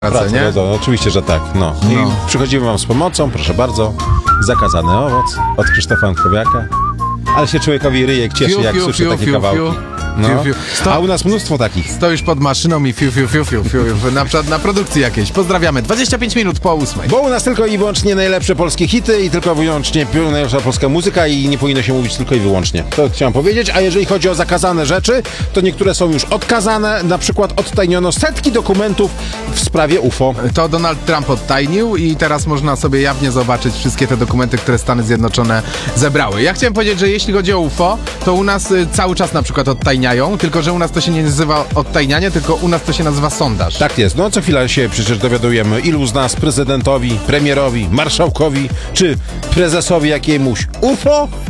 Pracę, nie? No, oczywiście, że tak. No. I przychodzimy wam z pomocą, proszę bardzo. Zakazany owoc od Krzysztofa Antkowiaka. Ale się człowiekowi ryjek cieszy, jak słyszy takie kawałki. No. A u nas mnóstwo takich. Stoisz pod maszyną i fiu. Na przykład na produkcji jakiejś. Pozdrawiamy. 25 minut po 8. Bo u nas tylko i wyłącznie najlepsze polskie hity i tylko wyłącznie najlepsza polska muzyka i nie powinno się mówić tylko i wyłącznie. To chciałem powiedzieć. A jeżeli chodzi o zakazane rzeczy, to niektóre są już odkazane. Na przykład odtajniono setki dokumentów w sprawie UFO. To Donald Trump odtajnił i teraz można sobie jawnie zobaczyć wszystkie te dokumenty, które Stany Zjednoczone zebrały. Ja chciałem powiedzieć, że jeśli chodzi o UFO, to u nas cały czas na przykład odtajniają, tylko że u nas to się nie nazywa odtajnianie, tylko u nas to się nazywa sondaż. Tak jest. No co chwila się przecież dowiadujemy, ilu z nas prezydentowi, premierowi, marszałkowi czy prezesowi jakiemuś UFO